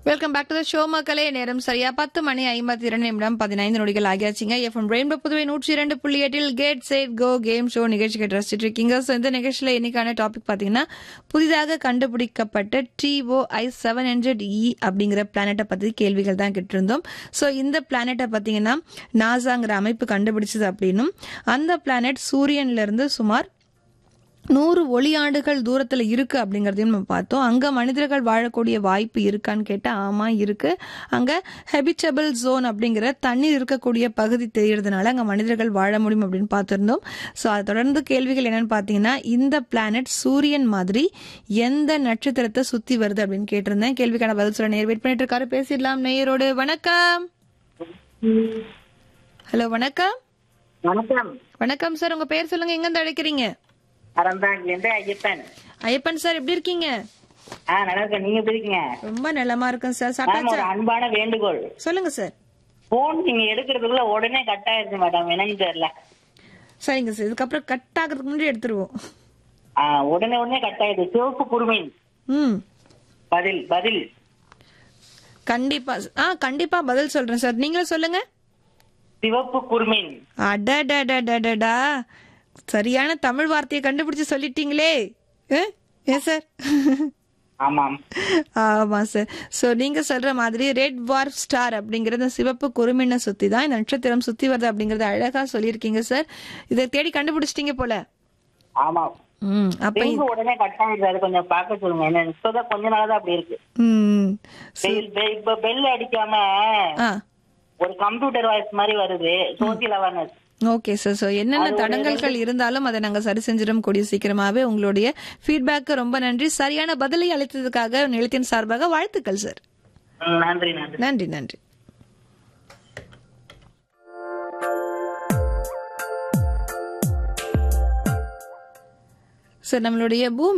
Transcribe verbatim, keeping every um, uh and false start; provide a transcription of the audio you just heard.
Welcome back to the show மக்களே. நேரம் சரியா பத்து மணி ஐம்பத்தி இரண்டு நிமிடம் பதினைந்து நொடிகள் ஆகியாச்சுங்க. எஃப்எம் ரெயின்போ புதுவை நூற்றி இரண்டு புள்ளி எட்டில் கேட் சேட் கோ கேம் ஷோ நிகழ்ச்சி கேட்டு ரசிச்சுட்டு இருக்கீங்க. ஸோ இந்த நிகழ்ச்சியில் இன்னைக்கான டாபிக் பார்த்தீங்கன்னா புதிதாக கண்டுபிடிக்கப்பட்ட டிஓஐ செவன் ஹண்ட்ரட் இ அப்படிங்கிற பிளானட்டை பற்றி கேள்விகள் தான் கேட்டிருந்தோம். ஸோ இந்த பிளானட்டை பார்த்தீங்கன்னா நாசாங்கிற அமைப்பு கண்டுபிடிச்சது அப்படின்னும் அந்த பிளானட் சூரியன்ல இருந்து சுமார் நூறு ஒளியாண்டுகள் தூரத்தில் இருக்கு அப்படிங்கறதையும் நம்ம பார்த்தோம். அங்க மனிதர்கள் வாழக்கூடிய வாய்ப்பு இருக்கான்னு கேட்டா ஆமா இருக்கு. அங்க ஹெபிட்டபிள் ஜோன் அப்படிங்கிற தண்ணீர் இருக்கக்கூடிய பகுதி தெரியறதுனால அங்க மனிதர்கள் வாழ முடியும் அப்படின்னு பார்த்திருந்தோம். ஸோ அதை தொடர்ந்து கேள்விகள் என்னன்னு பார்த்தீங்கன்னா இந்த பிளானட் சூரியன் மாதிரி எந்த நட்சத்திரத்தை சுத்தி வருது அப்படின்னு கேட்டிருந்தேன். கேள்விக்கான பதில் சொல்ல நேர் வெயிட் பண்ணிட்டு இருக்காரு. பேசிடலாம் நேயரோடு. வணக்கம். ஹலோ வணக்கம். வணக்கம். வணக்கம் சார், உங்க பேர் சொல்லுங்க, எங்க இருந்து அழைக்கிறீங்க? அறந்தாங்கிலிருந்து ஐயப்பன். ஐயப்பன் சார் எப்படி இருக்கீங்க? ஆ, நல்லா இருக்கேன். நீங்க எப்படி இருக்கீங்க? ரொம்ப நலமா இருக்கேன் சார். மேம், சாப்பிட்டாச்சா? ஒரு அன்பான வேண்டுகோள். சொல்லுங்க சார். போன் நீங்க எடுக்கிறதுக்குள்ள உடனே கட் ஆயிருச்சு மேடம், என்னன்னு தெரியல. சரிங்க சார், இதுக்கப்புறம் கட் ஆகிறதுக்கு முன்னாடி எடுத்துருவோம். ஆ, உடனே உடனே கட் ஆயிடுது. சிவப்பு குருமீன். ம் பதில் பதில் கண்டிப்பா ஆ கண்டிப்பா பதில் சொல்றேன் சார். நீங்களும் சொல்லுங்க. சிவப்பு குருமீன். அடடடடடடா, சரியான தமிழ் வார்த்தையை கண்டுபிடிச்சு சொல்லிட்டீங்களே. ஏன் சார்? ஆமாம். ஆமா சார். சோ நீங்க சொல்ற மாதிரி ரெட் வார்ப் ஸ்டார் அப்படிங்கறது சிவப்பு குறுமின்ன சுத்தி தான் இந்த நட்சத்திரம் சுத்தி வருது அப்படிங்கறத அழகா சொல்லியிருக்கீங்க சார். இதை தேடி கண்டுபிடிச்சிட்டீங்க போல. ஆமா. ம் அப்ப ரிங்கு உடனே கட் ஆயிடுது. அது கொஞ்சம் பார்க்க சொல்லுங்க. என்ன இப்பதான் கொஞ்ச நாளா தான் அப்படி இருக்கு. ம் பெல் பெ- இப்ப பெல் அடிக்காம ஆ ஒரு கம்ப்யூட்டர் வாய்ஸ் மாதிரி வருது. Social awareness. Okay sir. So என்னென்ன தடங்கல்கள் இருந்தாலும் அதை நாங்கள் சரி செஞ்சிடும் கூடிய சீக்கிரமாவே. உங்களுடைய ஃபீட்பேக்கு ரொம்ப நன்றி. சரியான பதிலை அளித்ததுக்காக நிலையத்தின் சார்பாக வாழ்த்துக்கள் சார். ம், நன்றி நன்றி நன்றி நன்றி சார். நம்மளுடைய பூமி